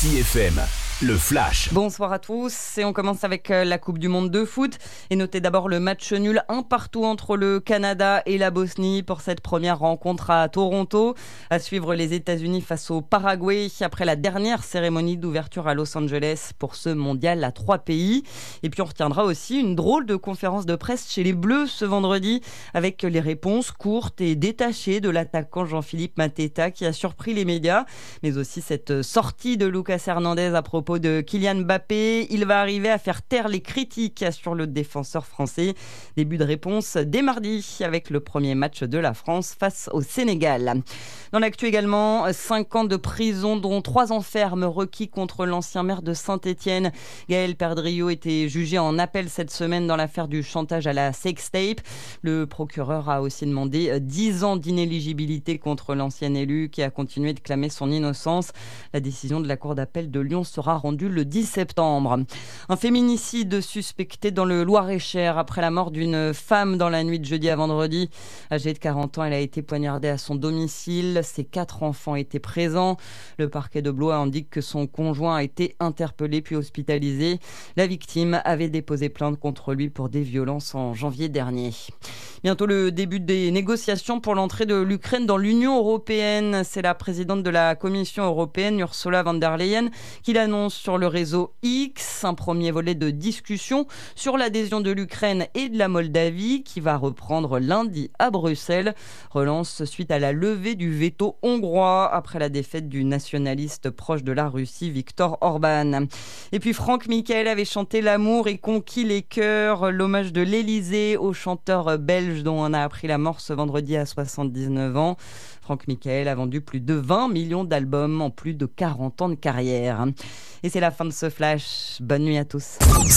ICFM, le Flash. Bonsoir à tous et on commence avec la Coupe du Monde de foot. Et notez d'abord le match nul 1-1 entre le Canada et la Bosnie pour cette première rencontre à Toronto. À suivre les États-Unis face au Paraguay après la dernière cérémonie d'ouverture à Los Angeles pour ce mondial à 3 pays. Et puis on retiendra aussi une drôle de conférence de presse chez les Bleus ce vendredi avec les réponses courtes et détachées de l'attaquant Jean-Philippe Mateta qui a surpris les médias. Mais aussi cette sortie de Lucas Hernandez à propos de Kylian Mbappé. Il va arriver à faire taire les critiques sur le défenseur français. Début de réponse dès mardi avec le premier match de la France face au Sénégal. Dans l'actu également, 5 ans de prison dont 3 ans ferme requis contre l'ancien maire de Saint-Étienne. Gaël Perdriau était jugé en appel cette semaine dans l'affaire du chantage à la sextape. Le procureur a aussi demandé 10 ans d'inéligibilité contre l'ancien élu qui a continué de clamer son innocence. La décision de la Cour d'appel de Lyon sera rendue le 10 septembre. Un féminicide suspecté dans le Loir-et-Cher après la mort d'une femme dans la nuit de jeudi à vendredi. Âgée de 40 ans, elle a été poignardée à son domicile. Ses 4 enfants étaient présents. Le parquet de Blois indique que son conjoint a été interpellé puis hospitalisé. La victime avait déposé plainte contre lui pour des violences en janvier dernier. Bientôt le début des négociations pour l'entrée de l'Ukraine dans l'Union européenne. C'est la présidente de la Commission européenne, Ursula von der Leyen, qui l'annonce sur le réseau X. Un premier volet de discussion sur l'adhésion de l'Ukraine et de la Moldavie qui va reprendre lundi à Bruxelles. Relance suite à la levée du veto hongrois après la défaite du nationaliste proche de la Russie, Viktor Orban. Et puis Franck Michael avait chanté l'amour et conquis les cœurs. L'hommage de l'Élysée au chanteur belge dont on a appris la mort ce vendredi à 79 ans. Franck Michael a vendu plus de 20 millions d'albums en plus de 40 ans de carrière. Et c'est la fin de ce flash. Bonne nuit à tous.